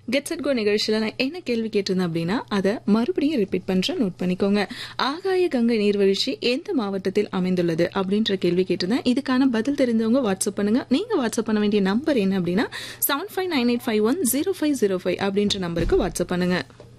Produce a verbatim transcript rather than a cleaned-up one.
Get set go நிகழ்ச்சியில் நான் என்ன கேள்வி கேட்டிருந்தேன் அப்படின்னா அதை மறுபடியும் ரிப்பீட் பண்ணுறேன், நோட் பண்ணிக்கோங்க. ஆகாய கங்கை நீர்வீழ்ச்சி எந்த மாவட்டத்தில் அமைந்துள்ளது அப்படின்ற கேள்வி கேட்டிருந்தேன். இதுக்கான பதில் தெரிந்தவங்க வாட்ஸ்அப் பண்ணுங்க. நீங்க வாட்ஸ்அப் பண்ண வேண்டிய நம்பர் என்ன அப்படின்னா seven five nine eight five one zero five zero five அப்படின்ற நம்பருக்கு வாட்ஸ்அப் பண்ணுங்க.